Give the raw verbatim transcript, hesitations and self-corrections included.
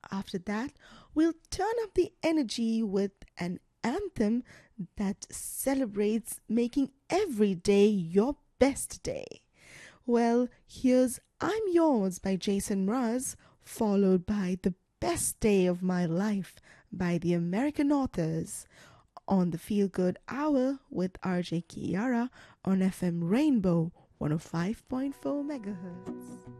After that, we'll turn up the energy with an anthem that celebrates making every day your best day. Well, here's I'm Yours by Jason Mraz, followed by The Best Day of My Life by the American Authors on the Feel Good Hour with R J Kiara on F M Rainbow one oh five point four megahertz.